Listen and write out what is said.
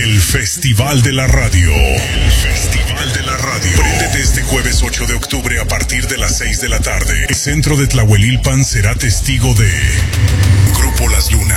El Festival de la Radio. El Festival de la Radio. Préndete este jueves 8 de octubre a partir de las 6 de la tarde. El centro de Tlahuelilpan será testigo de Grupo Las Lunas,